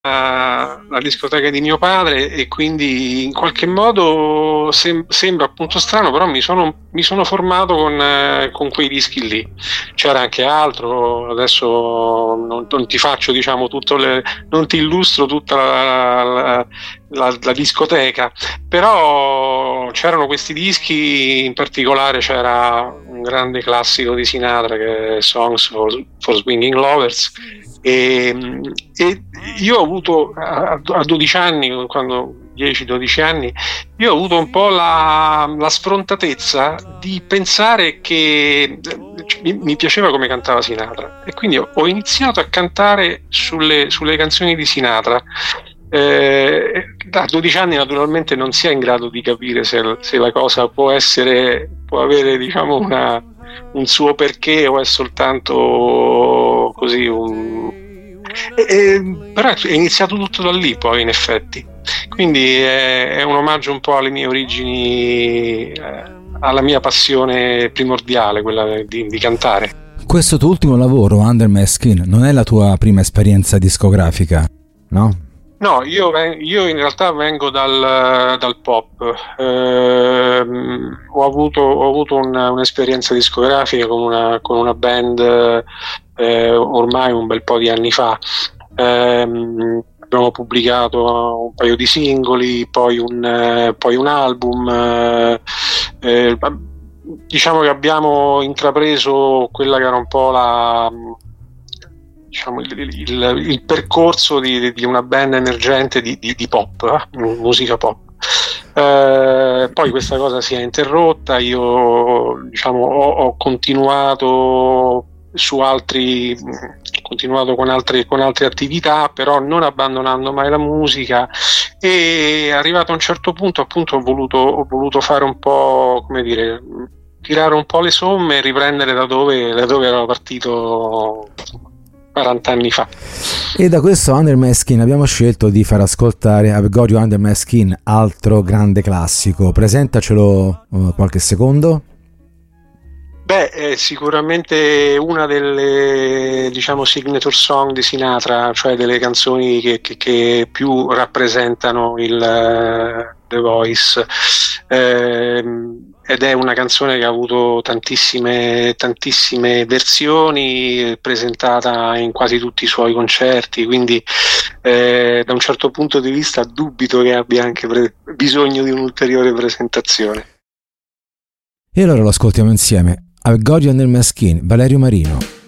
la discoteca di mio padre, e quindi in qualche modo sembra appunto strano, però mi sono formato con quei dischi lì. C'era anche altro, adesso non ti faccio, diciamo, non ti illustro tutta la discoteca, però c'erano questi dischi. In particolare c'era un grande classico di Sinatra, che è Songs for Swinging Lovers, e io ho avuto a 12 anni, quando 10-12 anni, io ho avuto un po' la sfrontatezza di pensare che mi piaceva come cantava Sinatra, e quindi ho iniziato a cantare sulle canzoni di Sinatra. A 12 anni naturalmente non si è in grado di capire se la cosa può avere, diciamo, un suo perché, o è soltanto così però è iniziato tutto da lì, poi, in effetti. Quindi è un omaggio un po' alle mie origini, alla mia passione primordiale, quella di cantare. Questo tuo ultimo lavoro, Under My Skin, non è la tua prima esperienza discografica, no? No, io in realtà vengo dal pop. Ho avuto un'esperienza discografica con una band ormai un bel po' di anni fa. Abbiamo pubblicato un paio di singoli, poi un album. Diciamo che abbiamo intrapreso quella che era un po' diciamo il percorso di una band emergente di pop, musica pop. Poi questa cosa si è interrotta. Io, diciamo, ho continuato con altre attività, però non abbandonando mai la musica, e arrivato a un certo punto, appunto, ho voluto fare un po', come dire, tirare un po' le somme e riprendere da dove ero partito 40 anni fa. E da questo Under My Skin abbiamo scelto di far ascoltare I've Got You Under My Skin, altro grande classico. Presentacelo qualche secondo. È sicuramente una delle, diciamo, signature song di Sinatra, cioè delle canzoni che più rappresentano The Voice, ed è una canzone che ha avuto tantissime versioni, presentata in quasi tutti i suoi concerti, quindi da un certo punto di vista dubito che abbia anche bisogno di un'ulteriore presentazione. E allora lo ascoltiamo insieme. I've Got You Under My Skin, Valerio Marino.